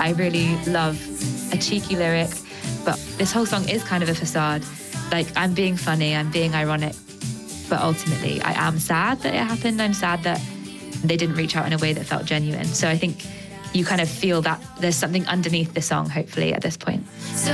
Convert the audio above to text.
I really love a cheeky lyric, but this whole song is kind of a facade. Like, I'm being funny, I'm being ironic, but ultimately I am sad that it happened. I'm sad that they didn't reach out in a way that felt genuine. So I think you kind of feel that there's something underneath the song, hopefully, at this point. So